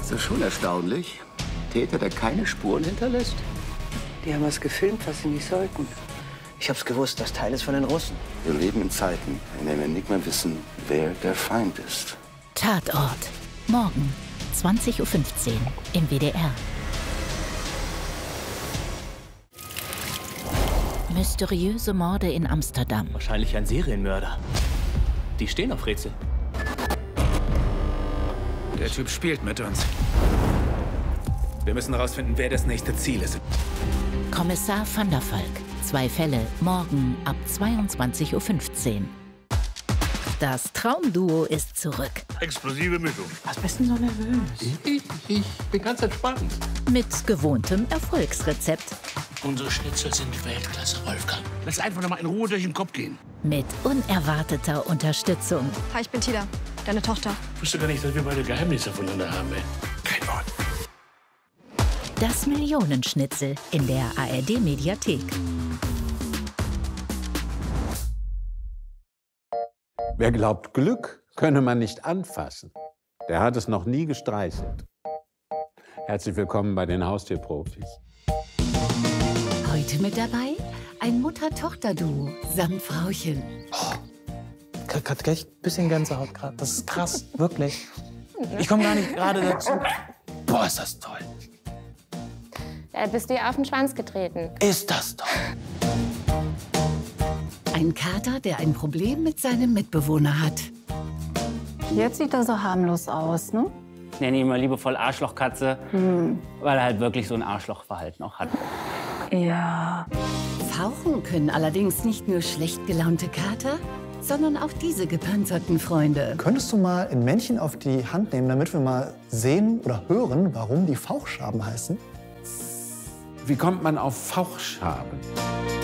Das ist schon erstaunlich. Täter, der keine Spuren hinterlässt. Die haben was gefilmt, was sie nicht sollten. Ich hab's gewusst, das Teil ist von den Russen. Wir leben in Zeiten, in denen wir nicht mehr wissen, wer der Feind ist. Tatort. Morgen, 20:15 Uhr im WDR. Mysteriöse Morde in Amsterdam. Wahrscheinlich ein Serienmörder. Die stehen auf Rätsel. Der Typ spielt mit uns. Wir müssen herausfinden, wer das nächste Ziel ist. Kommissar van der Valk. 2 Fälle, morgen ab 22:15 Uhr. Das Traumduo ist zurück. Explosive Mischung. Was bist du denn so nervös? Ich bin ganz entspannt. Mit gewohntem Erfolgsrezept. Unsere Schnitzel sind Weltklasse, Wolfgang. Lass einfach noch mal in Ruhe durch den Kopf gehen. Mit unerwarteter Unterstützung. Hi, ich bin Tila, deine Tochter. Ich wusste gar nicht, dass wir beide Geheimnisse voneinander haben, ey. Kein Wort. Das Millionenschnitzel in der ARD-Mediathek. Wer glaubt, Glück könne man nicht anfassen, der hat es noch nie gestreichelt. Herzlich willkommen bei den Haustierprofis. Heute mit dabei ein Mutter-Tochter-Duo samt Frauchen. Ich krieg echt ein bisschen Gänsehaut gerade. Das ist krass, wirklich. Ich komme gar nicht gerade dazu. Boah, ist das toll. Da bist du ja auf den Schwanz getreten. Ist das toll. Ein Kater, der ein Problem mit seinem Mitbewohner hat. Jetzt sieht er so harmlos aus, ne? Ich nenne ihn mal liebevoll Arschlochkatze, weil er halt wirklich so ein Arschlochverhalten auch hat. Ja. Fauchen können allerdings nicht nur schlecht gelaunte Kater, sondern auch diese gepanzerten Freunde. Könntest du mal ein Männchen auf die Hand nehmen, damit wir mal sehen oder hören, warum die Fauchschaben heißen? Wie kommt man auf Fauchschaben?